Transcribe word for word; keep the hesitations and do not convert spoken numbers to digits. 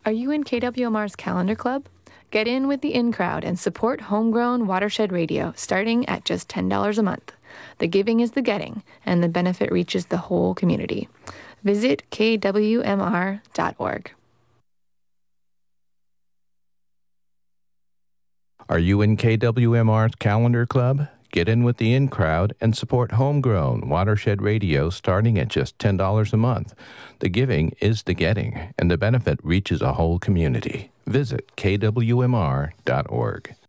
Are you in K W M R's Calendar Club? Get in with the in crowd and support homegrown Watershed Radio starting at just ten dollars a month. The giving is the getting, and the benefit reaches the whole community. Visit K W M R dot org. Are you in K W M R's Calendar Club? Get in with the in crowd and support homegrown Watershed Radio starting at just ten dollars a month. The giving is the getting, and the benefit reaches a whole community. Visit K W M R dot org.